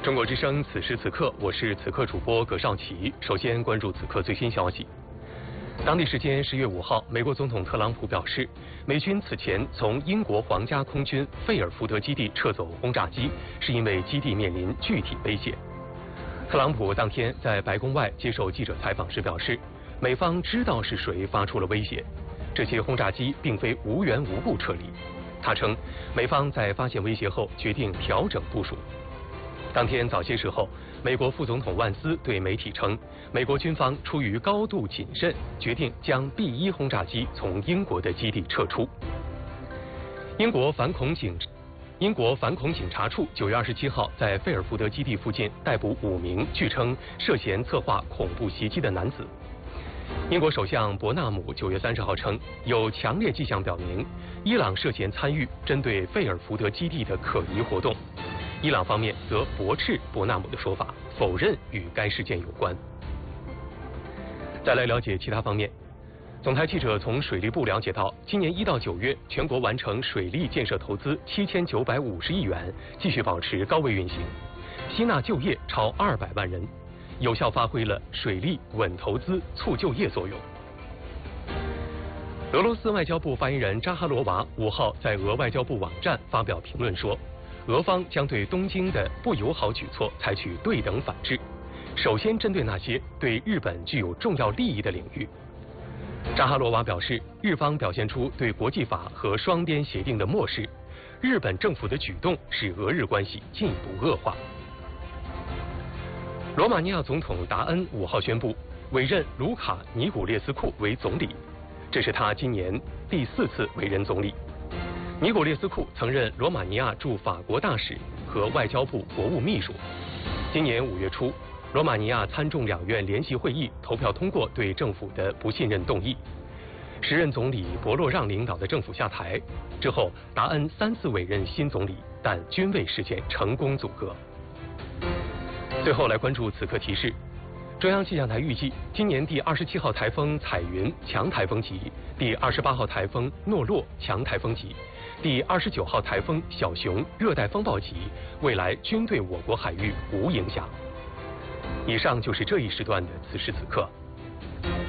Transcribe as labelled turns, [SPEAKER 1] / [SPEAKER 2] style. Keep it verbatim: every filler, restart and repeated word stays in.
[SPEAKER 1] 中国之声，此时此刻，我是此刻主播葛少奇。首先关注此刻最新消息。当地时间十月五号，美国总统特朗普表示，美军此前从英国皇家空军费尔福德基地撤走轰炸机，是因为基地面临具体威胁。特朗普当天在白宫外接受记者采访时表示，美方知道是谁发出了威胁，这些轰炸机并非无缘无故撤离。他称，美方在发现威胁后决定调整部署。当天早些时候，美国副总统万斯对媒体称，美国军方出于高度谨慎，决定将 B 一轰炸机从英国的基地撤出。英国反恐警英国反恐警察处九月二十七号在费尔福德基地附近逮捕五名据称涉嫌策划恐怖袭击的男子。英国首相伯纳姆九月三十号称，有强烈迹象表明，伊朗涉嫌参与针对费尔福德基地的可疑活动。伊朗方面则驳斥伯纳姆的说法，否认与该事件有关。再来了解其他方面，总台记者从水利部了解到，今年一到九月，全国完成水利建设投资七千九百五十亿元，继续保持高位运行，吸纳就业超二百万人，有效发挥了水利稳投资、促就业作用。俄罗斯外交部发言人扎哈罗娃五号在俄外交部网站发表评论说，俄方将对东京的不友好举措采取对等反制，首先针对那些对日本具有重要利益的领域。扎哈罗娃表示，日方表现出对国际法和双边协定的漠视，日本政府的举动使俄日关系进一步恶化。罗马尼亚总统达恩五号宣布委任卢卡尼古列斯库为总理，这是他今年第四次委任总理。尼古列斯库曾任罗马尼亚驻法国大使和外交部国务秘书。今年五月初，罗马尼亚参众两院联席会议投票通过对政府的不信任动议，时任总理博洛让领导的政府下台之后，达恩三次委任新总理，但均未实现成功阻隔。最后来关注此刻提示。中央气象台预计，今年第二十七号台风彩云强台风级，第二十八号台风诺洛强台风级，第二十九号台风小熊热带风暴级，未来均对我国海域无影响。以上就是这一时段的此时此刻。